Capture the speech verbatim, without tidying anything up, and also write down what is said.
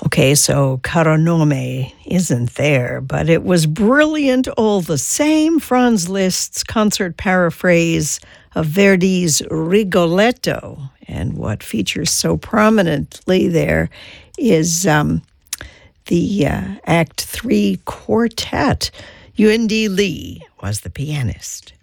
Okay, so Caro Nome isn't there, but it was brilliant all the same. Franz Liszt's concert paraphrase of Verdi's Rigoletto. And what features so prominently there is um, the uh, Act Three Quartet. Yuan Di Lee was the pianist.